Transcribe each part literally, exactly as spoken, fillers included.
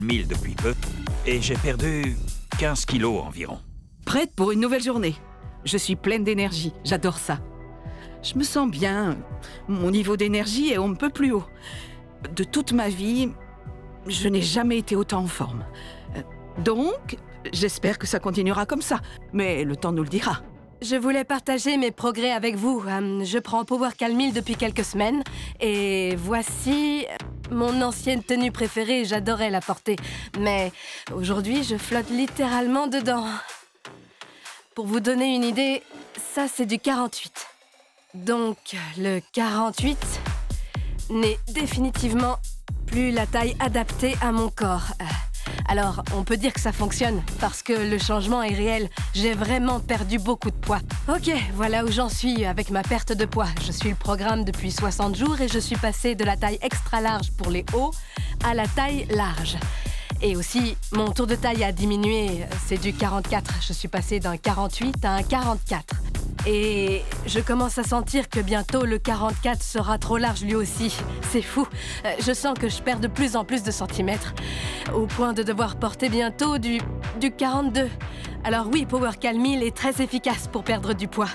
mille depuis peu et j'ai perdu quinze kilos environ. Prête pour une nouvelle journée. Je suis pleine d'énergie, j'adore ça. Je me sens bien, mon niveau d'énergie est on ne peut plus haut. De toute ma vie, je n'ai jamais été autant en forme. Donc, j'espère que ça continuera comme ça, mais le temps nous le dira. Je voulais partager mes progrès avec vous. Euh, je prends Power Calmil depuis quelques semaines et voici mon ancienne tenue préférée. J'adorais la porter, mais aujourd'hui, je flotte littéralement dedans. Pour vous donner une idée, ça c'est du quarante-huit. Donc, le quarante-huit n'est définitivement plus la taille adaptée à mon corps. Euh, Alors, on peut dire que ça fonctionne, parce que le changement est réel. J'ai vraiment perdu beaucoup de poids. Ok, voilà où j'en suis avec ma perte de poids. Je suis le programme depuis soixante jours et je suis passée de la taille extra large pour les hauts à la taille large. Et aussi, mon tour de taille a diminué. C'est du quarante-quatre. Je suis passée d'un quarante-huit à un quarante-quatre. Et je commence à sentir que bientôt le quarante-quatre sera trop large lui aussi. C'est fou. Euh, Je sens que je perds de plus en plus de centimètres, au point de devoir porter bientôt du, du quarante-deux. Alors oui, Power Calmil est très efficace pour perdre du poids.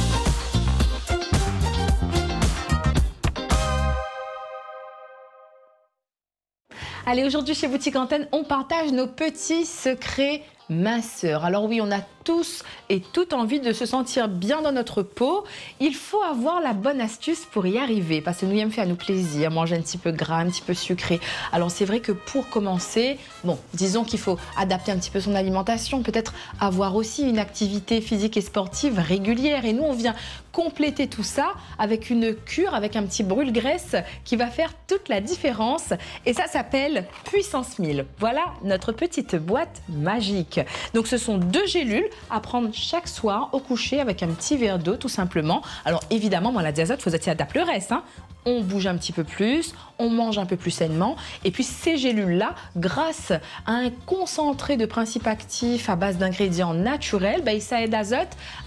Allez, aujourd'hui chez Boutique Antenne, on partage nos petits secrets minceurs. Alors oui, on a tous et toutes envie de se sentir bien dans notre peau. Il faut avoir la bonne astuce pour y arriver, parce que nous y aimons faire nous plaisir, manger un petit peu gras, un petit peu sucré. Alors c'est vrai que pour commencer, bon, disons qu'il faut adapter un petit peu son alimentation, peut-être avoir aussi une activité physique et sportive régulière. Et nous, on vient compléter tout ça avec une cure, avec un petit brûle-graisse qui va faire toute la différence. Et ça s'appelle Puissance mille. Voilà notre petite boîte magique. Donc ce sont deux gélules à prendre chaque soir au coucher avec un petit verre d'eau tout simplement. Alors évidemment, moi la diazote, faut adapter le reste, hein. On bouge un petit peu plus, on mange un peu plus sainement. Et puis ces gélules-là, grâce à un concentré de principes actifs à base d'ingrédients naturels, bah, ça aide azote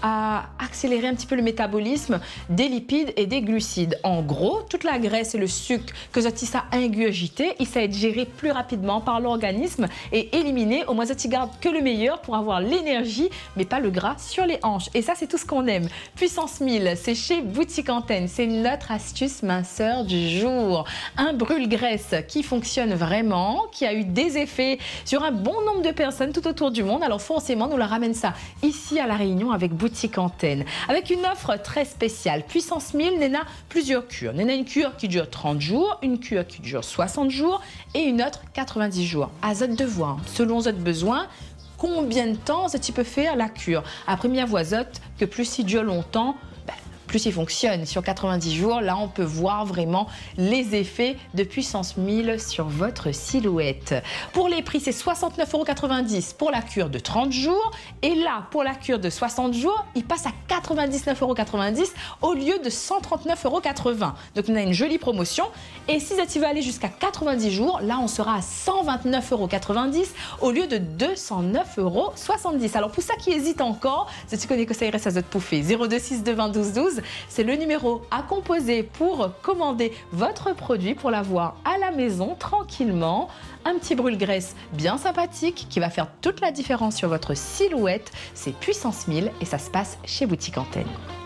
à accélérer un petit peu le métabolisme des lipides et des glucides. En gros, toute la graisse et le sucre que ça a ingurgité, il s'aide géré plus rapidement par l'organisme et éliminé. Au moins, ça garde que le meilleur pour avoir l'énergie, mais pas le gras sur les hanches. Et ça, c'est tout ce qu'on aime. Puissance mille, c'est chez Boutique Antenne. C'est notre astuce minceur du jour. Un brûle-graisse qui fonctionne vraiment, qui a eu des effets sur un bon nombre de personnes tout autour du monde. Alors forcément, nous leur ramène ça ici à La Réunion avec Boutique Antenne. Avec une offre très spéciale. Puissance mille, Néna, plusieurs cures. Néna, une cure qui dure trente jours, une cure qui dure soixante jours et une autre quatre-vingt-dix jours. Azote de voix, selon votre besoin. Combien de temps ça tu peux faire la cure? Après, mieux vaut azote que plus il dure longtemps, ben, plus il fonctionne. Sur quatre-vingt-dix jours, là, on peut voir vraiment les effets de Puissance mille sur votre silhouette. Pour les prix, c'est soixante-neuf euros quatre-vingt-dix pour la cure de trente jours. Et là, pour la cure de soixante jours, il passe à quatre-vingt-dix-neuf euros quatre-vingt-dix au lieu de cent trente-neuf euros quatre-vingts. Donc, on a une jolie promotion. Et si tu veux aller jusqu'à quatre-vingt-dix jours, là, on sera à cent vingt-neuf euros quatre-vingt-dix au lieu de deux cent neuf euros soixante-dix. Alors, pour ça qui hésite encore, si tu connais que ça irait à Azote Pouffé, zéro deux six deux vingt douze douze, c'est le numéro à composer pour commander votre produit, pour l'avoir à la maison tranquillement. Un petit brûle-graisse bien sympathique qui va faire toute la différence sur votre silhouette. C'est Puissance mille et ça se passe chez Boutique Antenne.